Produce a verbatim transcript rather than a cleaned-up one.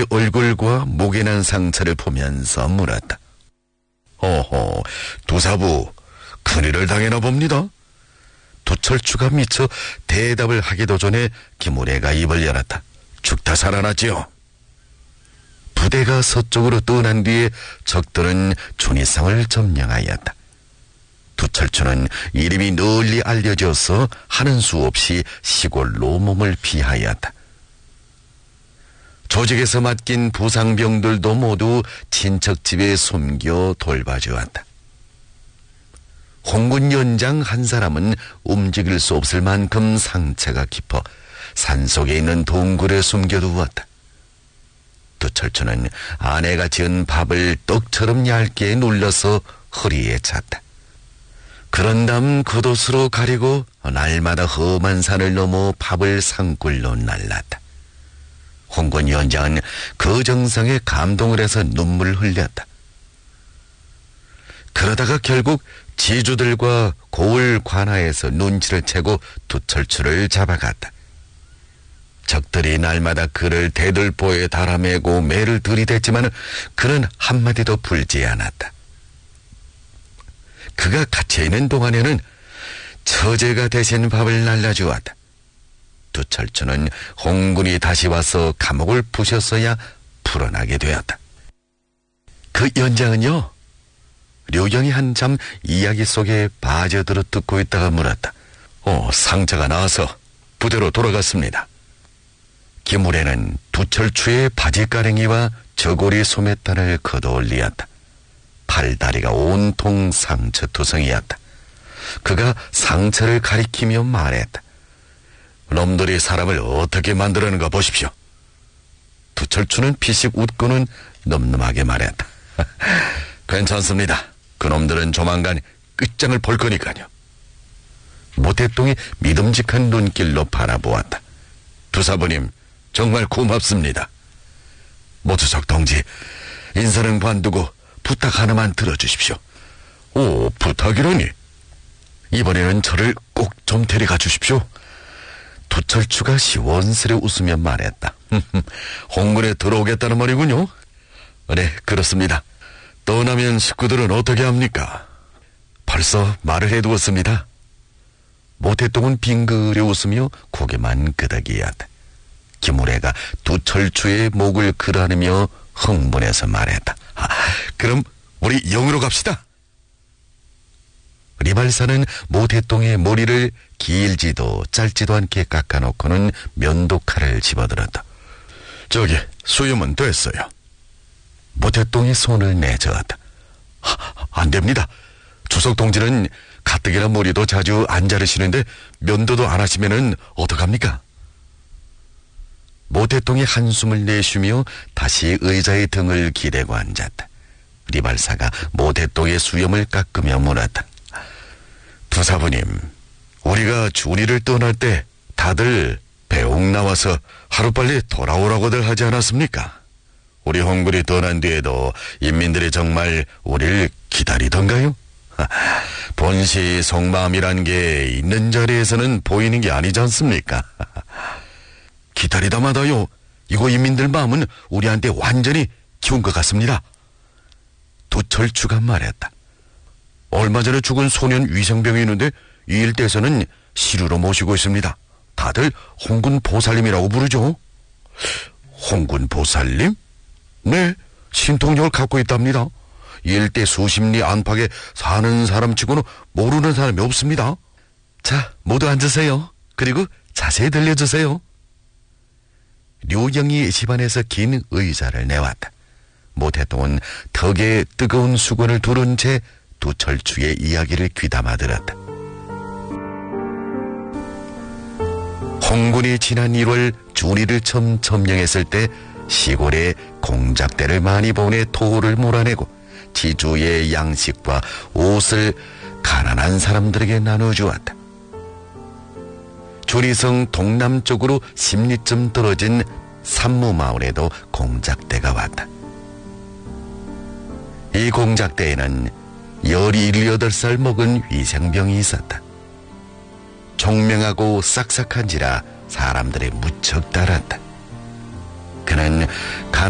그의 얼굴과 목에 난 상처를 보면서 물었다. 어허, 두사부, 큰일을 당해나 봅니다. 두철추가 미처 대답을 하기도 전에 김우래가 입을 열었다. 죽다 살아났지요. 부대가 서쪽으로 떠난 뒤에 적들은 준이성을 점령하였다. 두철추는 이름이 널리 알려져서 하는 수 없이 시골로 몸을 피하였다. 조직에서 맡긴 부상병들도 모두 친척집에 숨겨 돌봐주었다. 홍군 연장 한 사람은 움직일 수 없을 만큼 상처가 깊어 산속에 있는 동굴에 숨겨두었다. 두철추는 아내가 지은 밥을 떡처럼 얇게 눌러서 허리에 찼다. 그런 다음 겉옷으로 가리고 날마다 험한 산을 넘어 밥을 산골로 날랐다. 홍군 연장은 그 정성에 감동을 해서 눈물을 흘렸다. 그러다가 결국 지주들과 고을 관하에서 눈치를 채고 두철추를 잡아갔다. 적들이 날마다 그를 대들보에 달아매고 매를 들이댔지만 그는 한마디도 풀지 않았다. 그가 갇혀있는 동안에는 처제가 대신 밥을 날라주었다. 두철추는 홍군이 다시 와서 감옥을 부셨어야 풀어나게 되었다. 그 연장은요, 류경이 한참 이야기 속에 빠져들어 듣고 있다가 물었다. 어, 상처가 나와서 부대로 돌아갔습니다. 김우래는 두철추의 바지가랭이와 저고리 소매단을 걷어올리었다. 팔다리가 온통 상처투성이었다. 그가 상처를 가리키며 말했다. 놈들이 사람을 어떻게 만들었는가 보십시오. 두철추는 피식 웃고는 늠름하게 말했다. 괜찮습니다. 그놈들은 조만간 끝장을 볼 거니까요. 모태똥이 믿음직한 눈길로 바라보았다. 두사부님, 정말 고맙습니다. 모두석 동지, 인사는 관두고 부탁 하나만 들어주십시오. 오, 부탁이라니? 이번에는 저를 꼭 좀 데려가 주십시오. 두철추가 시원스레 웃으며 말했다. 홍군에 들어오겠다는 말이군요. 네, 그렇습니다. 떠나면 식구들은 어떻게 합니까? 벌써 말을 해두었습니다. 모태똥은 빙그레 웃으며 고개만 끄덕이었다. 김우래가 두철추의 목을 끌어안으며 흥분해서 말했다. 아, 그럼 우리 영으로 갑시다. 리발사는 모태똥의 머리를 길지도 짧지도 않게 깎아놓고는 면도칼을 집어들었다. 저기 수염은 됐어요. 모태똥이 손을 내저었다. 안 됩니다. 주석 동지는 가뜩이나 머리도 자주 안 자르시는데 면도도 안 하시면은 어떡합니까? 모태똥이 한숨을 내쉬며 다시 의자의 등을 기대고 앉았다. 리발사가 모태똥의 수염을 깎으며 물었다. 두사부님, 우리가 준이를 떠날 때 다들 배웅 나와서 하루빨리 돌아오라고들 하지 않았습니까? 우리 홍군이 떠난 뒤에도 인민들이 정말 우리를 기다리던가요? 본시 속마음이란 게 있는 자리에서는 보이는 게 아니지 않습니까? 기다리다마다요, 이거 인민들 마음은 우리한테 완전히 키운 것 같습니다. 두철추가 말했다. 얼마 전에 죽은 소년 위생병이 있는데 이 일대에서는 시루로 모시고 있습니다. 다들 홍군 보살님이라고 부르죠. 홍군 보살님? 네, 신통력을 갖고 있답니다. 이 일대 수십 리 안팎에 사는 사람치고는 모르는 사람이 없습니다. 자, 모두 앉으세요. 그리고 자세히 들려주세요. 류경이 집안에서 긴 의자를 내왔다. 모태똥은 턱에 뜨거운 수건을 두른 채 두철추의 이야기를 귀담아 들었다. 홍군이 지난 일월 준이를 처음 점령했을 때 시골에 공작대를 많이 보내 토를 몰아내고 지주의 양식과 옷을 가난한 사람들에게 나눠주었다. 준이성 동남쪽으로 십 리쯤 떨어진 산무마을에도 공작대가 왔다. 이 공작대에는 열일여덟 살 먹은 위생병이 있었다. 총명하고 싹싹한지라 사람들이 무척 따랐다. 그는